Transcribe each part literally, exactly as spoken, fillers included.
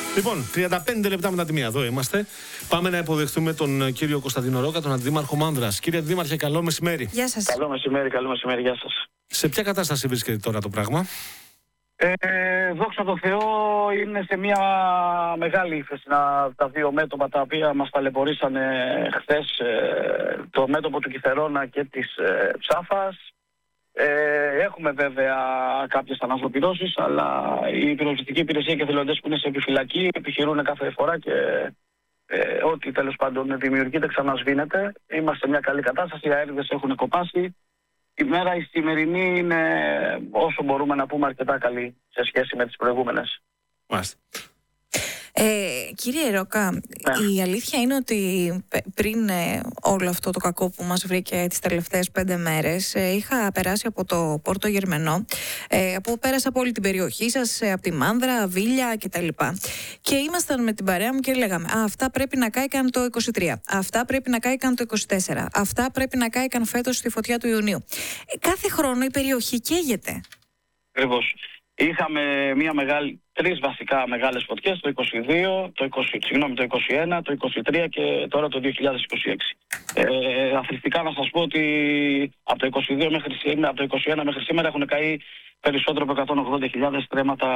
Λοιπόν, τριάντα πέντε λεπτά μετά τη μία, εδώ είμαστε. Πάμε να υποδεχτούμε τον κύριο Κωνσταντίνο Ρόκα, τον αντιδήμαρχο Μάνδρας. Κύριε Αντιδήμαρχε, καλό μεσημέρι. Γεια σας. Καλό μεσημέρι, καλό μεσημέρι, γεια σας. Σε ποια κατάσταση βρίσκεται τώρα το πράγμα? Ε, δόξα τω Θεώ, είναι σε μια μεγάλη ύφεση τα δύο μέτωπα τα οποία μας ταλαιπωρήσανε χθες, ε, το μέτωπο του Κιθερώνα και της ε, Ψάφας. Ε, έχουμε βέβαια κάποιες ανθρωπινώσεις, αλλά η πυροσβεστική υπηρεσία και εθελοντές που είναι σε επιφυλακή επιχειρούν κάθε φορά και ε, ό,τι τέλος πάντων δημιουργείται ξανασβήνεται. Είμαστε σε μια καλή κατάσταση, οι αέριδες έχουν κοπάσει. Η μέρα η σημερινή είναι, όσο μπορούμε να πούμε, αρκετά καλή σε σχέση με τις προηγούμενες. Μάλιστα. Ε, κύριε Ρόκα, ναι. Η αλήθεια είναι ότι πριν ε, όλο αυτό το κακό που μας βρήκε τις τελευταίες πέντε μέρες, ε, είχα περάσει από το Πόρτο Γερμενό, ε, από, πέρασα από όλη την περιοχή σας, ε, από τη Μάνδρα, Βίλια κτλ. Και ήμασταν με την παρέα μου και λέγαμε, α, αυτά πρέπει να κάηκαν το είκοσι τρία, αυτά πρέπει να κάηκαν το είκοσι τέσσερα, αυτά πρέπει να κάηκαν φέτος στη φωτιά του Ιουνίου. Ε, κάθε χρόνο η περιοχή καίγεται. Ακριβώς. Είχαμε μια μεγάλη, τρεις βασικά μεγάλες φωτιές, το είκοσι δύο, το, είκοσι, συγγνώμη, το είκοσι ένα, το είκοσι τρία και τώρα το δύο χιλιάδες είκοσι έξι. Ε, αθρηστικά να σας πω ότι από το, είκοσι δύο μέχρι σήμερα, από το είκοσι ένα μέχρι σήμερα έχουν καεί περισσότερο από εκατόν ογδόντα χιλιάδες στρέμματα.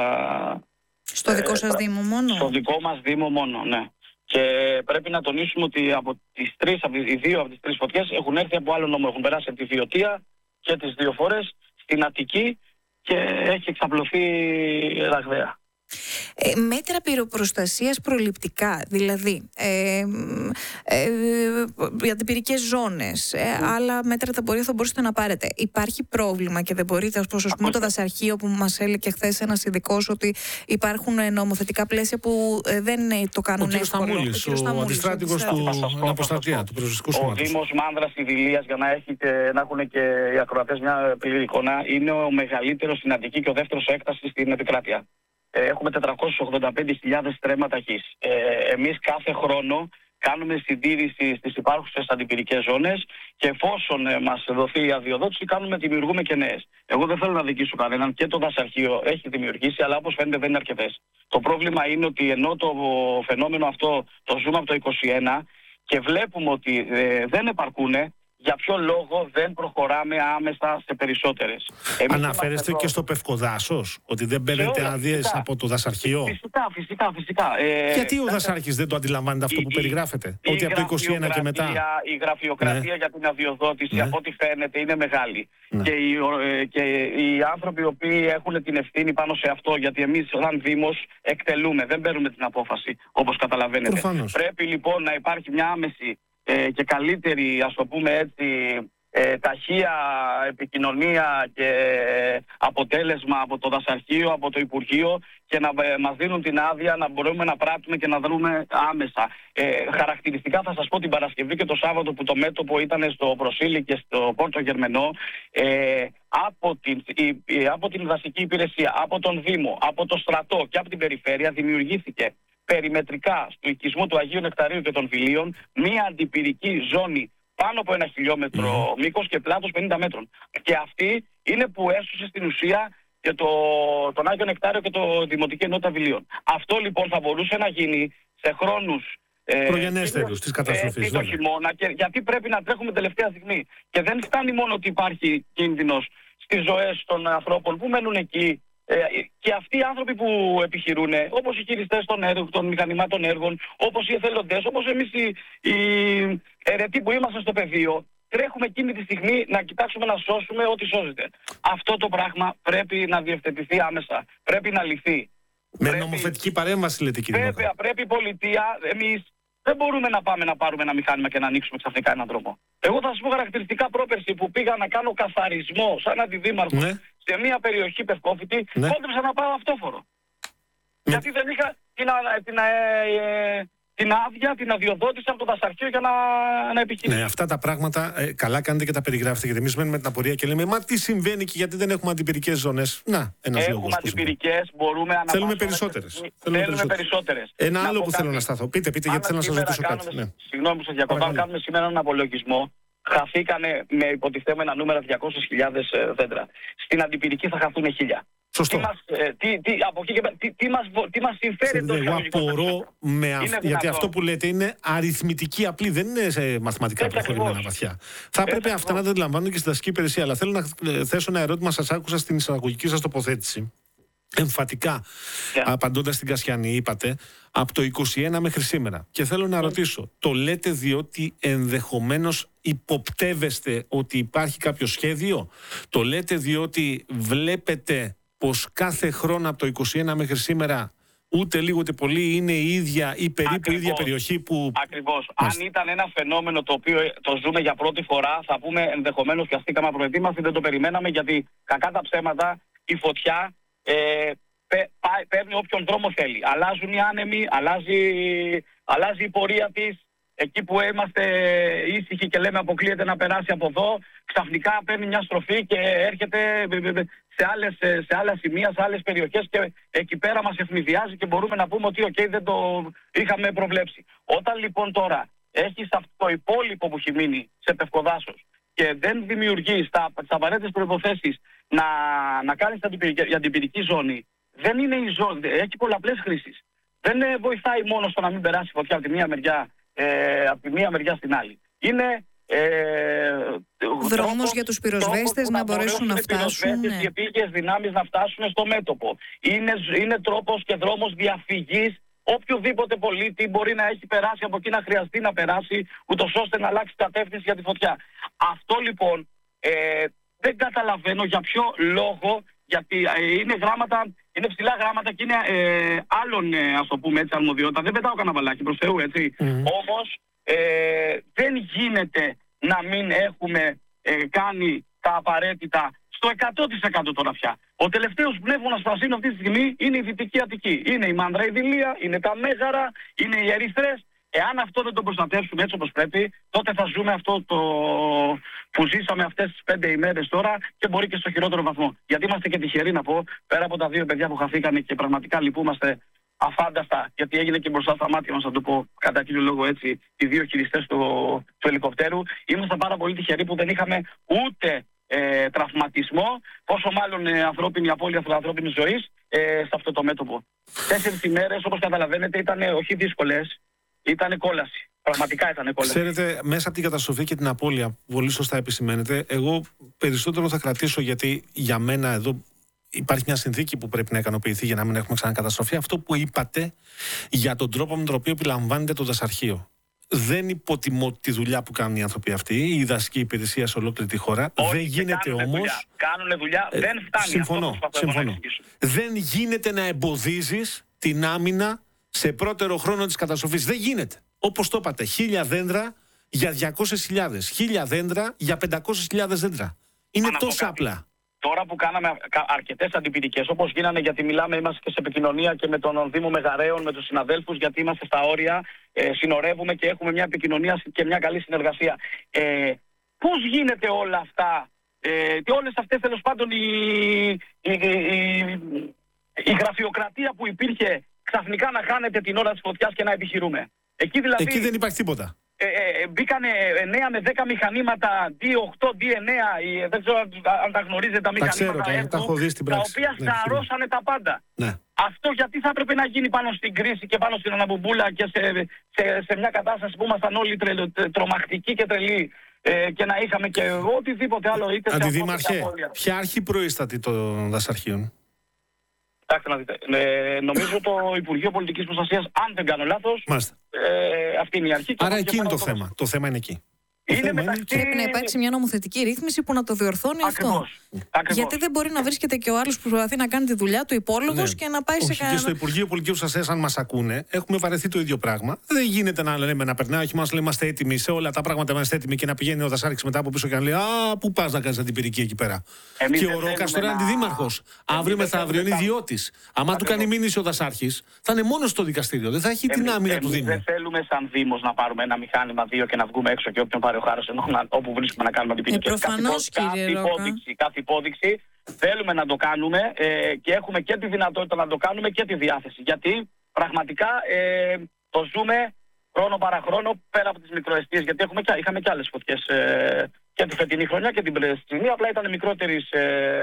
Στο ε, δικό σας Δήμο μόνο? Στο δικό μας Δήμο μόνο, ναι. Και πρέπει να τονίσουμε ότι από τις τρεις, από οι δύο από τις τρεις φωτιές έχουν έρθει από άλλο νόμο. Έχουν περάσει από τη Βιωτία και τις δύο φορές στην Αττική και έχει εξαπλωθεί ραγδαία. Ε, μέτρα πυροπροστασίας προληπτικά, δηλαδή ε, ε, για αντιπυρικές ζώνες, ε, mm. άλλα μέτρα τα μπορεί, θα μπορούσατε να πάρετε. Υπάρχει πρόβλημα και δεν μπορείτε, ως προς πούμε, το δασαρχείο που μας έλεγε χθες ένας ειδικός ότι υπάρχουν νομοθετικά πλαίσια που ε, δεν το κάνουν εύκολο. Ο κ. Σταμούλης, ο, ο αντιστράτηγος του Αποστρατεία, του Πυροσβεστικού Σώματος. Ο Δήμος Μάνδρας Ιδηλίας, για να, έχει και, να έχουν και οι ακροατές μια πλήρη εικόνα, είναι ο μεγαλύτερος στην Αττική και ο δεύτερος έκταση στην επικράτεια. Έχουμε τετρακόσιες ογδόντα πέντε χιλιάδες στρέμματα γης. Ε, εμείς κάθε χρόνο κάνουμε συντήρηση στις υπάρχουσες αντιπυρικές ζώνες και εφόσον ε, μας δοθεί η αδειοδότηση, κάνουμε, δημιουργούμε και νέες. Εγώ δεν θέλω να δικήσω κανέναν, και το δασαρχείο έχει δημιουργήσει, αλλά όπως φαίνεται δεν είναι αρκετές. Το πρόβλημα είναι ότι ενώ το φαινόμενο αυτό το ζούμε από το είκοσι ένα και βλέπουμε ότι ε, δεν επαρκούνε, για ποιο λόγο δεν προχωράμε άμεσα σε περισσότερες. Εμείς αναφέρεστε και στο Πευκοδάσος, ότι δεν παίρνετε άδειες από το δασαρχείο? Φυσικά, φυσικά, φυσικά. Ε, Γιατί ο δασάρχης δεν το αντιλαμβάνεται αυτό η, που περιγράφεται? Η, ότι από το είκοσι ένα και μετά. Η γραφειοκρατία ναι. για την αδειοδότηση, ναι. από ό,τι φαίνεται, είναι μεγάλη. Ναι. Και, οι, και οι άνθρωποι οι οποίοι έχουν την ευθύνη πάνω σε αυτό, γιατί εμείς σαν Δήμος εκτελούμε, δεν παίρνουμε την απόφαση, όπως καταλαβαίνετε. Προφανώς. Πρέπει λοιπόν να υπάρχει μια άμεση Ε, και καλύτερη, ας το πούμε έτσι, ε, ταχεία επικοινωνία και αποτέλεσμα από το δασαρχείο, από το Υπουργείο, και να ε, μας δίνουν την άδεια να μπορούμε να πράττουμε και να δρούμε άμεσα. Ε, χαρακτηριστικά θα σας πω την Παρασκευή και το Σάββατο που το μέτωπο ήταν στο Προσήλι και στο Πόρτο Γερμενό, ε, από, την, η, από την δασική υπηρεσία, από τον Δήμο, από το στρατό και από την περιφέρεια δημιουργήθηκε περιμετρικά στο οικισμό του Αγίου Νεκταρίου και των Βιλίων μία αντιπυρική ζώνη πάνω από ένα χιλιόμετρο mm. μήκος και πλάτος πενήντα μέτρων. Και αυτή είναι που έσωσε στην ουσία και το, τον Άγιο Νεκτάριο και το Δημοτική Ενότητα Βιλίων. Αυτό λοιπόν θα μπορούσε να γίνει σε χρόνους προγενέστερους της καταστροφής. Ε, το χειμώνα, και, γιατί πρέπει να τρέχουμε τελευταία στιγμή. Και δεν φτάνει μόνο ότι υπάρχει κίνδυνος στις ζωές των ανθρώπων που μένουν εκεί. Ε, και αυτοί οι άνθρωποι που επιχειρούν, όπως οι χειριστές των, έργων, των μηχανημάτων έργων, όπως οι εθελοντές, όπως εμείς οι, οι αιρετοί που είμαστε στο πεδίο, τρέχουμε εκείνη τη στιγμή να κοιτάξουμε να σώσουμε ό,τι σώζεται. Αυτό το πράγμα πρέπει να διευθετηθεί άμεσα. Πρέπει να λυθεί. Με πρέπει... νομοθετική παρέμβαση, λέτε, κύριε Βέβαια, Μόχα. Πρέπει η πολιτεία, εμείς δεν μπορούμε να πάμε να πάρουμε ένα μηχάνημα και να ανοίξουμε ξαφνικά έναν δρόμο. Εγώ θα σας πω χαρακτηριστικά πρόπερση που πήγα να κάνω καθαρισμό σαν αντιδήμαρχος, ναι. σε μια περιοχή πευκόφητη, ναι. κόντεψα να πάω αυτόφορο. Ναι. Γιατί δεν είχα την, την, ε, την άδεια, την αδειοδότηση από το δασαρχείο για να, να επιχειρήσω. Ναι, αυτά τα πράγματα ε, καλά κάνετε και τα περιγράφετε. Γιατί εμείς μένουμε την απορία και λέμε, μα τι συμβαίνει και γιατί δεν έχουμε αντιπυρικές ζώνες? Να, ένας λόγος. Έχουμε αντιπυρικές, μπορούμε να Θέλουμε περισσότερες. Θέλουμε, Θέλουμε περισσότερες. Ένα να άλλο που θέλω να σταθώ. Πείτε, πείτε, γιατί θέλω να σας ρωτήσω κάτι. Ναι. Συγγνώμη που σας διακόπτω. Αν κάνουμε σήμερα έναν απολογισμό, χαθήκανε με υποτιθέμενα νούμερα διακόσιες χιλιάδες δέντρα. Στην αντιπυρική θα χαθούν χίλια. Σωστό. Τι μας, ε, τι, τι, από εκεί και πέρα, τι, τι, μας, τι μας συμφέρει το Εγώ απορώ με αυ... γιατί δυνατόν. αυτό που λέτε είναι αριθμητική απλή, δεν είναι σε μαθηματικά προχωρημένα βαθιά. Θα έπρεπε αυτά να τα αντιλαμβάνουν και στη δασική υπηρεσία. Αλλά θέλω να θέσω ένα ερώτημα, σας άκουσα στην εισαγωγική σας τοποθέτηση. Εμφατικά, yeah. απαντώντας στην Κασιανή, είπατε από το είκοσι ένα μέχρι σήμερα. Και θέλω να yeah. ρωτήσω, το λέτε διότι ενδεχομένως υποπτεύεστε ότι υπάρχει κάποιο σχέδιο? Το λέτε διότι βλέπετε πως κάθε χρόνο από το είκοσι ένα μέχρι σήμερα ούτε λίγο ούτε πολύ είναι η ίδια ή περίπου Ακριβώς. ίδια περιοχή που... Ακριβώς. Μας... Αν ήταν ένα φαινόμενο το οποίο το ζούμε για πρώτη φορά, θα πούμε ενδεχομένως πιαστήκαμε απροετοίμαστοι, δεν το περιμέναμε, γιατί κακά τα ψέματα η φωτιά ε, πε, πα, παίρνει όποιον δρόμο θέλει. Αλλάζουν οι άνεμοι, αλλάζει, αλλάζει η πορεία της. Εκεί που είμαστε ήσυχοι και λέμε αποκλείεται να περάσει από εδώ, ξαφνικά παίρνει μια στροφή και έρχεται σε, άλλες, σε άλλα σημεία, σε άλλες περιοχές και εκεί πέρα μας ευνηδιάζει και μπορούμε να πούμε ότι okay, δεν το είχαμε προβλέψει. Όταν λοιπόν τώρα έχεις αυτό το υπόλοιπο που έχει μείνει σε πευκοδάσος και δεν δημιουργείς τα, τις απαραίτητες προϋποθέσεις να, να κάνεις την αντιπυρική ζώνη, δεν είναι η ζώνη, έχει πολλαπλές χρήσεις. Δεν βοηθάει μόνο στο να μην περάσει φωτιά από τη μία μεριά, ε, από τη μία μεριά στην άλλη. Είναι ε, δρόμος για τους πυροσβέστες να, να μπορέσουν να φτάσουν. Ναι. Οι επίγειες δυνάμεις να φτάσουν στο μέτωπο. Είναι, είναι τρόπος και δρόμος διαφυγής οποιοδήποτε πολίτη μπορεί να έχει περάσει από εκεί, να χρειαστεί να περάσει, ούτως ώστε να αλλάξει κατεύθυνση για τη φωτιά. Αυτό λοιπόν ε, δεν καταλαβαίνω για ποιο λόγο, γιατί ε, είναι γράμματα, είναι ψηλά γράμματα και είναι ε, άλλων, ε, ας το πούμε έτσι, αρμοδιότητα. Δεν πετάω κανένα μπαλάκι προς Θεού, έτσι. Mm. Όμως ε, δεν γίνεται να μην έχουμε ε, κάνει τα απαραίτητα στο εκατό τοις εκατό τώρα πια. Ο τελευταίος πνεύμονας πρασίνου αυτή τη στιγμή είναι η Δυτική Αττική. Είναι η Μάνδρα η Δηλία, είναι τα Μέγαρα, είναι οι Ερυθρές. Εάν αυτό δεν το προστατεύσουμε έτσι όπως πρέπει, τότε θα ζούμε αυτό το που ζήσαμε αυτές τις πέντε ημέρες τώρα και μπορεί και στο χειρότερο βαθμό. Γιατί είμαστε και τυχεροί να πω, πέρα από τα δύο παιδιά που χαθήκανε και πραγματικά λυπούμαστε αφάνταστα, γιατί έγινε και μπροστά στα μάτια μας, να το πω κατά κύριο λόγο έτσι, οι δύο χειριστές του, του ελικοπτέρου. Είμαστε πάρα πολύ τυχεροί που δεν είχαμε ούτε ε, τραυματισμό, πόσο μάλλον ε, ανθρώπινη απώλεια ανθρώπινης ζωής ε, σε αυτό το μέτωπο. Τέσσερις ημέρες, όπως καταλαβαίνετε, ήταν όχι δύσκολες. Ήταν κόλαση. Πραγματικά ήταν κόλαση. Ξέρετε, μέσα από την καταστροφή και την απώλεια που πολύ σωστά επισημαίνετε, εγώ περισσότερο θα κρατήσω, γιατί για μένα εδώ υπάρχει μια συνθήκη που πρέπει να ικανοποιηθεί για να μην έχουμε ξανακαταστροφή. Αυτό που είπατε για τον τρόπο με τον οποίο επιλαμβάνεται το δασαρχείο. Δεν υποτιμώ τη δουλειά που κάνουν οι άνθρωποι αυτοί, η δασική υπηρεσία σε ολόκληρη τη χώρα. Όχι, δεν γίνεται όμως. Κάνουν δουλειά, ε, δεν φτάνει. Συμφωνώ. Αυτό συμφωνώ. Δεν γίνεται να εμποδίζεις την άμυνα σε πρώτερο χρόνο της καταστροφής. Δεν γίνεται. Όπως το είπατε, χίλια δέντρα για διακόσιες χιλιάδες. Χίλια δέντρα για πεντακόσιες χιλιάδες δέντρα. Είναι τόσο απλά. Τώρα που κάναμε αρκετές αντιπυρικές, όπως γίνανε, γιατί μιλάμε, είμαστε και σε επικοινωνία και με τον Δήμο Μεγαρέων, με τους συναδέλφους, γιατί είμαστε στα όρια, ε, συνορεύουμε και έχουμε μια επικοινωνία και μια καλή συνεργασία. Ε, πώς γίνεται όλα αυτά, ε, και όλες αυτές τέλος πάντων η, η, η, η γραφειοκρατία που υπήρχε, ξαφνικά να χάνεται την ώρα της φωτιάς και να επιχειρούμε. Εκεί, δηλαδή, Εκεί δεν υπάρχει τίποτα. Ε, ε, μπήκανε εννέα με δέκα μηχανήματα, ντι οκτώ, ντι εννέα, ε, δεν ξέρω αν τα γνωρίζετε τα μηχανήματα, τα, ξέρω, τα, τα, τα οποία ναι, σαρώσανε τα πάντα. Ναι. Αυτό γιατί θα έπρεπε να γίνει πάνω στην κρίση και πάνω στην αναμπουμπούλα και σε, σε, σε μια κατάσταση που ήμασταν όλοι τρε, τρε, τρομακτικοί και τρελοί ε, και να είχαμε και οτιδήποτε άλλο. Αντιδήμαρχε, ποια αρχή προείστατη των δασαρχείων? Κοιτάξτε να δείτε. Ε, νομίζω το Υπουργείο Πολιτικής Προστασίας, αν δεν κάνω λάθος, ε, αυτή είναι η αρχή. Άρα εκεί είναι το θέμα. Το θέμα είναι εκεί. Είναι μεταξύ... Πρέπει να υπάρξει μια νομοθετική ρύθμιση που να το διορθώνει. Ακριβώς. αυτό. Ακριβώς. Γιατί δεν μπορεί να βρίσκεται και ο άλλος που προσπαθεί να κάνει τη δουλειά του υπόλογος ναι. και να πάει Όχι, σε κανένα. Και στο Υπουργείο Πολιτικής Προστασίας, αν μας ακούνε, έχουμε βαρεθεί το ίδιο πράγμα. Δεν γίνεται να λέμε να περνάει, όχι μας λέει είμαστε έτοιμοι σε όλα τα πράγματα, είμαστε έτοιμοι και να πηγαίνει ο δασάρχης μετά από πίσω και να λέει Α, πού πας να κάνεις αντιπυρική εκεί πέρα. Εμείς και ο Ρόκας τώρα είναι αντιδήμαρχος. Αύριο μεθαύριο είναι ιδιώτης. Αν του κάνει μήνυση ο δασάρχης, θα είναι μόνο στο δικαστήριο. Δεν θα έχει την άμυνα του Δήμου. Δεν θέλουμε σαν Δήμος να πάρουμε ένα μηχάνημα δύο και να βγούμε έξω και όποιον πάρει ο χάρος όπου βρίσκουμε να κάνουμε αντιπυρικές. Ε, προφανώς, κάθε, κύριε κάθε, υπόδειξη, κάθε υπόδειξη θέλουμε να το κάνουμε ε, και έχουμε και τη δυνατότητα να το κάνουμε και τη διάθεση. Γιατί πραγματικά ε, το ζούμε χρόνο παραχρόνο πέρα από τις μικροαιστείες. Γιατί έχουμε και, είχαμε και άλλες φωτιές ε, και τη φετινή χρονιά και την πρεσινή. Απλά ήταν μικρότερης, ε,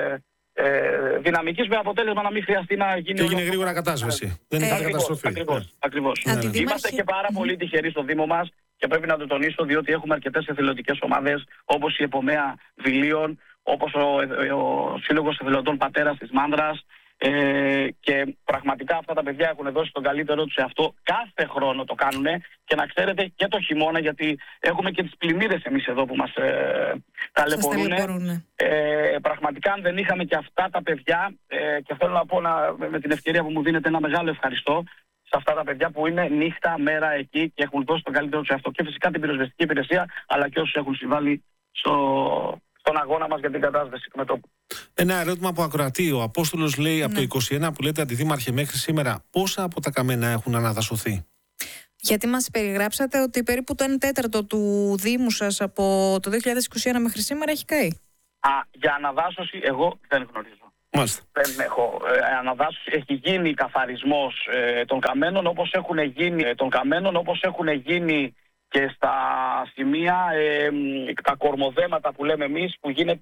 ε, δυναμικής, με αποτέλεσμα να μην χρειαστεί να γίνει. Και έγινε γρήγορα κατάσβεση. Δεν είναι καταστροφή. Ακριβώς. ακριβώς. Ναι, ναι. Είμαστε και πάρα mm-hmm. πολύ τυχεροί στο Δήμο μας και πρέπει να το τονίσω, διότι έχουμε αρκετές εθελοντικές ομάδες, όπως η Επομέα Βιλίων, όπως ο, ο Σύλλογος Εθελοντών Πατέρας της Μάνδρας. Ε, και πραγματικά αυτά τα παιδιά έχουν δώσει τον καλύτερό τους σε αυτό. Κάθε χρόνο το κάνουν και να ξέρετε και το χειμώνα, γιατί έχουμε και τις πλημμύρες εμείς εδώ που μας ε, ταλαιπωρούν. Ε, πραγματικά αν δεν είχαμε και αυτά τα παιδιά, ε, και θέλω να πω να, με την ευκαιρία που μου δίνετε ένα μεγάλο ευχαριστώ σε αυτά τα παιδιά που είναι νύχτα, μέρα εκεί και έχουν δώσει τον καλύτερό τους σε αυτό, και φυσικά την πυροσβεστική υπηρεσία, αλλά και όσους έχουν συμβάλει στο, στον αγώνα μας για την κατάσταση του μετώπου. Ένα ερώτημα από ακροατή. Ο Απόστολος λέει, ναι, από το είκοσι ένα που λέτε αντιδήμαρχε μέχρι σήμερα, πόσα από τα καμένα έχουν αναδασωθεί? Γιατί μας περιγράψατε ότι περίπου το ένα τέταρτο του Δήμου σας από το δύο χιλιάδες είκοσι ένα μέχρι σήμερα έχει καεί. Α, για αναδάσωση εγώ δεν γνωρίζω. Μάλιστα. Δεν έχω ε, αναδάσωση. Έχει γίνει καθαρισμός ε, των καμένων, όπως έχουν γίνει, ε, των καμένων, όπως έχουν γίνει και στα σημεία, ε, τα κορμοδέματα που λέμε εμείς, που γίνεται